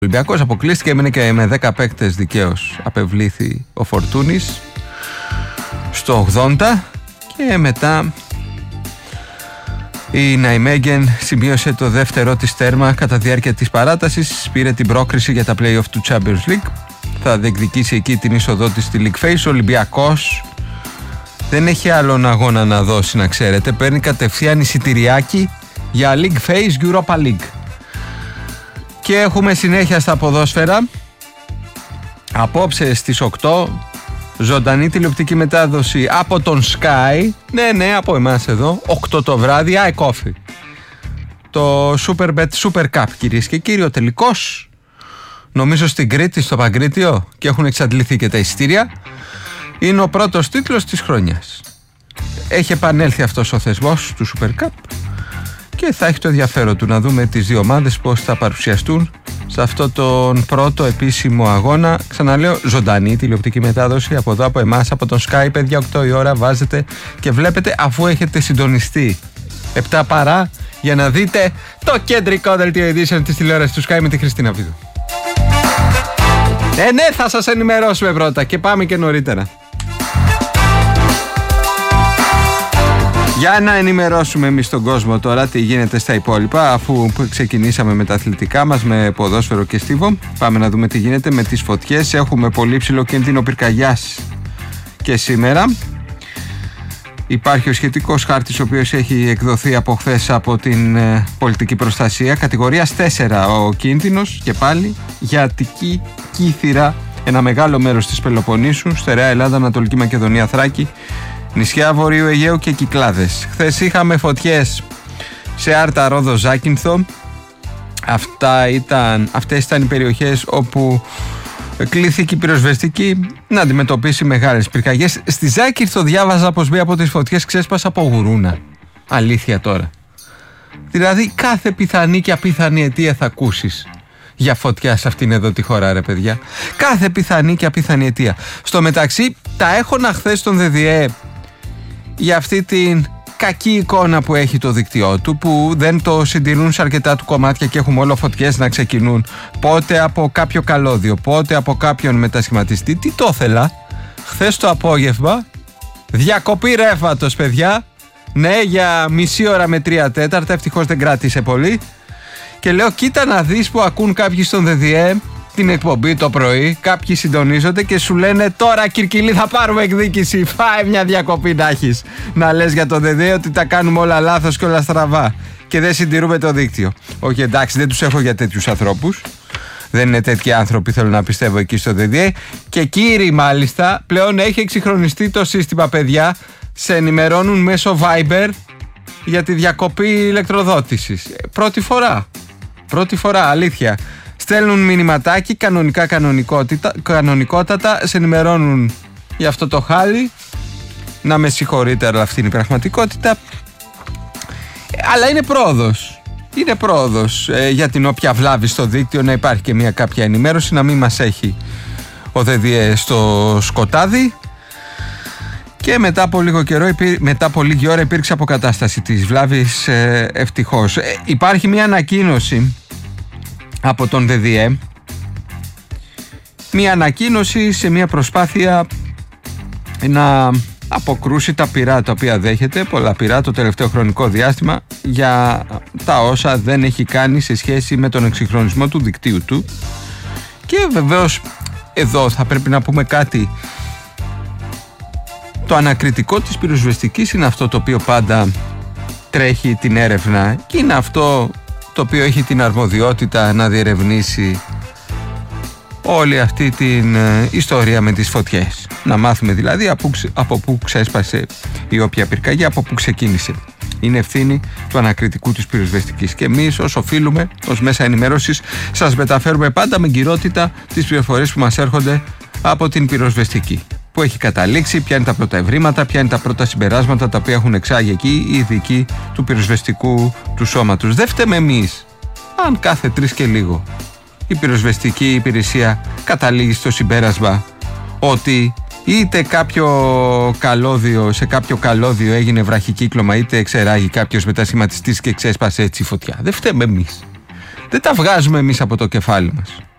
Ολυμπιακός αποκλείστηκε, έμεινε και με 10 παίκτες δικαίως. Απευλήθη ο Φορτούνης στο 80 και μετά η Ναϊμέγεν σημείωσε το δεύτερο της τέρμα κατά διάρκεια της παράτασης. Πήρε την πρόκριση για τα play-off του Champions League. Θα διεκδικήσει εκεί την είσοδό της στη League Phase. Ο Ολυμπιακός δεν έχει άλλον αγώνα να δώσει, να ξέρετε. Παίρνει κατευθείαν εισιτηριάκι για League Phase, Europa League. Και έχουμε συνέχεια στα ποδόσφαιρα. Απόψε στις 8 ζωντανή τηλεοπτική μετάδοση από τον Sky. Ναι, από εμάς εδώ. 8 το βράδυ, Coffee. Το Superbet Super Cup, κυρίες και κύριοι. Ο τελικός, νομίζω στην Κρήτη, στο Παγκρίτιο, και έχουν εξαντληθεί και τα εισιτήρια. Είναι ο πρώτος τίτλος της χρονιάς. Έχει επανέλθει αυτός ο θεσμός του Super Cup και θα έχει το ενδιαφέρον του να δούμε τις δύο ομάδες πώς θα παρουσιαστούν σε αυτό τον πρώτο επίσημο αγώνα. Ξαναλέω, ζωντανή τηλεοπτική μετάδοση από εδώ, από εμάς, από τον Sky. Παιδιά, 8 η ώρα βάζετε και βλέπετε, αφού έχετε συντονιστεί 7 παρά, για να δείτε το κεντρικό δελτίο edition της τηλεόρασης του Sky με τη Χριστίνα Βίδου. Ναι, θα σας ενημερώσουμε πρώτα και πάμε και νωρίτερα. Για να ενημερώσουμε εμείς τον κόσμο τώρα τι γίνεται στα υπόλοιπα, αφού ξεκινήσαμε με τα αθλητικά μας, με ποδόσφαιρο και στίβο. Πάμε να δούμε τι γίνεται με τις φωτιές. Έχουμε πολύ ψηλό κίνδυνο πυρκαγιάς και σήμερα. Υπάρχει ο σχετικός χάρτης, ο οποίος έχει εκδοθεί από χθες από την πολιτική προστασία. Κατηγορίας 4 ο κίνδυνος, και πάλι για Αττική, Κύθυρα, ένα μεγάλο μέρος της Πελοποννήσου, στερεά Ελλάδα, Ανατολική Μακεδονία, Θράκη, νησιά Βορείου Αιγαίου και Κυκλάδες. Χθες είχαμε φωτιές σε Άρτα, Ρόδο, Ζάκυνθο. Αυτές ήταν οι περιοχές όπου κλήθηκε η πυροσβεστική να αντιμετωπίσει μεγάλες πυρκαγιές. Στη Ζάκυνθο διάβαζα πως μία από τις φωτιές ξέσπασε από γουρούνα. Αλήθεια τώρα. Δηλαδή κάθε πιθανή και απίθανη αιτία θα ακούσεις για φωτιά σε αυτήν εδώ τη χώρα, ρε παιδιά. Κάθε πιθανή και απίθανη αιτία. Στο μεταξύ τα έχωνα χθες στον ΔΔΕ για αυτή την κακή εικόνα που έχει το δίκτυό του, που δεν το συντηρούν σε αρκετά του κομμάτια και έχουμε όλο φωτιές να ξεκινούν πότε από κάποιο καλώδιο, πότε από κάποιον μετασχηματιστή. Τι το ήθελα χθες το απόγευμα, διακοπή ρεύματος, παιδιά. Ναι, για μισή ώρα με 3/4, ευτυχώς δεν κράτησε πολύ. Και λέω, κοίτα να δεις που ακούν κάποιοι στον ΔΔΕ την εκπομπή το πρωί, κάποιοι συντονίζονται και σου λένε, τώρα Κυρκυλή θα πάρουμε εκδίκηση. Φάει μια διακοπή να έχεις, να λες για το ΔΔΕ ότι τα κάνουμε όλα λάθος και όλα στραβά και δεν συντηρούμε το δίκτυο. Όχι, εντάξει, δεν τους έχω για τέτοιους ανθρώπους. Δεν είναι τέτοιοι άνθρωποι, θέλω να πιστεύω, εκεί στο ΔΔΕ. Και κύριοι, μάλιστα, πλέον έχει εξυγχρονιστεί το σύστημα, παιδιά. Σε ενημερώνουν μέσω Viber για τη διακοπή ηλεκτροδότησης. Πρώτη φορά, αλήθεια. Στέλνουν μηνυματάκι, κανονικότατα, σε ενημερώνουν για αυτό το χάλι. Να με συγχωρείτε, αλλά αυτή είναι η πραγματικότητα. Αλλά είναι πρόοδος. Είναι πρόοδος για την όποια βλάβη στο δίκτυο, να υπάρχει και μια κάποια ενημέρωση, να μην μας έχει ο ΔΔΕ στο σκοτάδι. Και μετά από λίγη ώρα υπήρξε αποκατάσταση της βλάβης, ευτυχώς. Υπάρχει μια ανακοίνωση από τον ΔΔΕ, μια ανακοίνωση σε μια προσπάθεια να αποκρούσει τα πυρά τα οποία δέχεται, πολλά πυρά το τελευταίο χρονικό διάστημα, για τα όσα δεν έχει κάνει σε σχέση με τον εξυγχρονισμό του δικτύου του. Και βεβαίως εδώ θα πρέπει να πούμε κάτι. Το ανακριτικό της πυροσβεστικής είναι αυτό το οποίο πάντα τρέχει την έρευνα και είναι αυτό το οποίο έχει την αρμοδιότητα να διερευνήσει όλη αυτή την ιστορία με τις φωτιές. Να μάθουμε δηλαδή από πού ξέσπασε η όποια πυρκαγιά, από πού ξεκίνησε. Είναι ευθύνη του ανακριτικού της πυροσβεστικής και εμείς ως οφείλουμε, ως μέσα ενημέρωσης, σας μεταφέρουμε πάντα με εγκυρότητα τις πληροφορίες που μας έρχονται από την πυροσβεστική. Που έχει καταλήξει, ποια είναι τα πρώτα ευρήματα, ποια είναι τα πρώτα συμπεράσματα τα οποία έχουν εξάγει εκεί οι ειδικοί του πυροσβεστικού του σώματος. Δεν φταίμε εμείς αν κάθε 3 και λίγο η πυροσβεστική υπηρεσία καταλήγει στο συμπέρασμα ότι είτε σε κάποιο καλώδιο έγινε βραχικύκλωμα, είτε εξεράγει κάποιος μετασχηματιστής και ξέσπασε έτσι η φωτιά. Δεν φταίμε εμείς. δεν τα βγάζουμε εμείς από το κεφάλι μας.